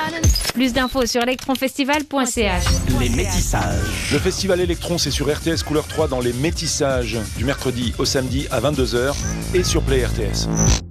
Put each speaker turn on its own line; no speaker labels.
Plus d'infos sur electronfestival.ch.
Les métissages.
Le festival Electron, c'est sur RTS Couleur 3 dans les métissages, du mercredi au samedi à 22h et sur Play RTS.